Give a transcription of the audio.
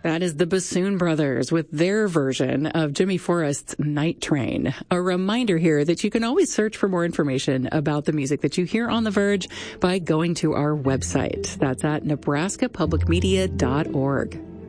That is the Bassoon Brothers with their version of Jimmy Forrest's Night Train. A reminder here that you can always search for more information about the music that you hear on The Verge by going to our website. That's at nebraskapublicmedia.org.